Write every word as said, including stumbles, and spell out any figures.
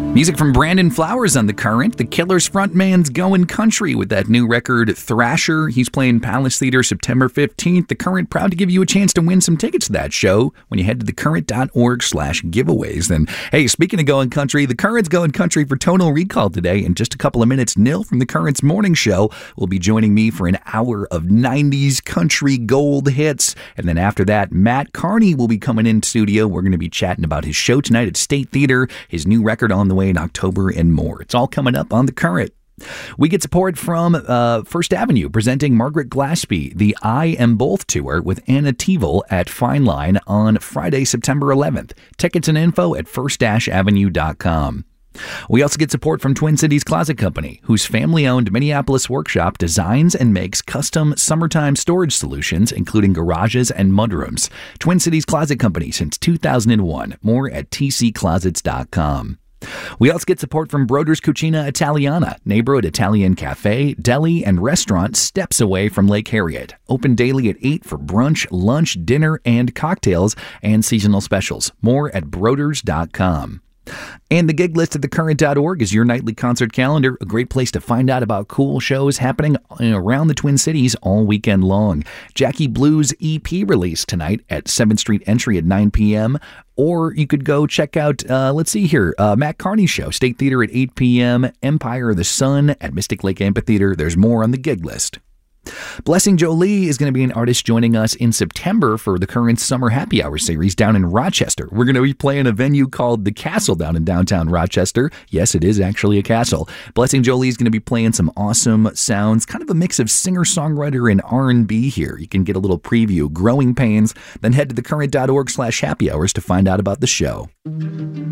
Music from Brandon Flowers on The Current. The Killers frontman's going country with that new record, Thrasher. He's playing Palace Theater September fifteenth. The Current proud to give you a chance to win some tickets to that show when you head to thecurrent.org slash giveaways. And hey, speaking of going country, The Current's going country for Tonal Recall today. In just a couple of minutes, Nil from The Current's morning show will be joining me for an hour of nineties country gold hits. And then after that, Matt Carney will be coming in studio. We're going to be chatting about his show tonight at State Theater, his new record on the way in October, and more. It's all coming up on The Current. We get support from uh, First Avenue, presenting Margaret Glaspie, the I Am Both tour with Anna Tevel at Fine Line on Friday, September eleventh. Tickets and info at first avenue dot com. We also get support from Twin Cities Closet Company, whose family-owned Minneapolis workshop designs and makes custom summertime storage solutions, including garages and mudrooms. Twin Cities Closet Company since two thousand one. More at t c closets dot com. We also get support from Broder's Cucina Italiana, neighborhood Italian cafe, deli, and restaurant steps away from Lake Harriet. Open daily at eight for brunch, lunch, dinner, and cocktails and seasonal specials. More at broders dot com. And the gig list at the current dot org is your nightly concert calendar, a great place to find out about cool shows happening around the Twin Cities all weekend long. Jackie Blue's E P release tonight at seventh Street Entry at nine p.m. Or you could go check out, uh, let's see here, uh, Matt Carney's show, State Theater at eight p.m., Empire of the Sun at Mystic Lake Amphitheater. There's more on the gig list. Blessing Jolie is going to be an artist joining us in September for the Current Summer Happy Hour series down in Rochester. We're going to be playing a venue called The Castle down in downtown Rochester. Yes, it is actually a castle. Blessing Jolie is going to be playing some awesome sounds, kind of a mix of singer-songwriter and R and B here. You can get a little preview, Growing Pains, then head to thecurrent dot org slash happy hours to find out about the show.